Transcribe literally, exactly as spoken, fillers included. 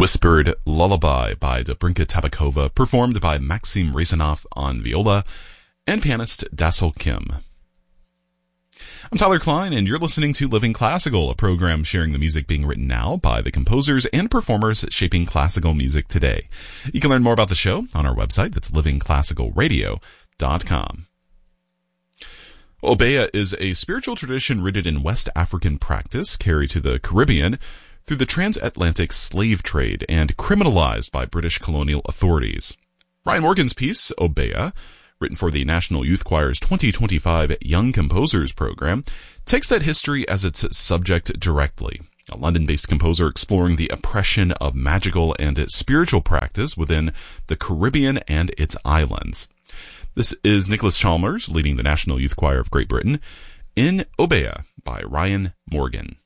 Whispered Lullaby by Dobrinka Tabakova, performed by Maxim Rezanov on viola and pianist Dassel Kim. I'm Tyler Klein, and you're listening to Living Classical, a program sharing the music being written now by the composers and performers shaping classical music today. You can learn more about the show on our website. That's living classical radio dot com. Obeah is a spiritual tradition rooted in West African practice, carried to the Caribbean through the transatlantic slave trade and criminalized by British colonial authorities. Ryan Morgan's piece, Obeah, written for the National Youth Choir's twenty twenty-five Young Composers Program, takes that history as its subject directly. A London-based composer exploring the oppression of magical and spiritual practice within the Caribbean and its islands. This is Nicholas Chalmers, leading the National Youth Choir of Great Britain, in Obeah by Ryan Morgan.